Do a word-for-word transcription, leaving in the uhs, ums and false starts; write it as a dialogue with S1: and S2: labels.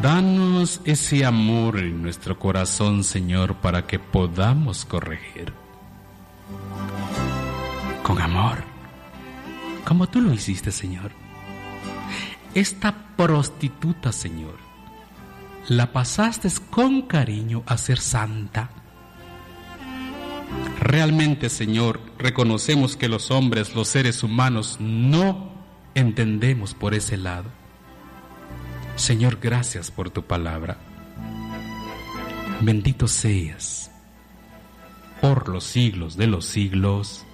S1: Danos ese amor en nuestro corazón, Señor, para que podamos corregir. Con amor, como tú lo hiciste, Señor. Esta prostituta, Señor, la pasaste con cariño a ser santa. Realmente, Señor, reconocemos que los hombres, los seres humanos, no entendemos por ese lado. Señor, gracias por tu palabra. Bendito seas por los siglos de los siglos.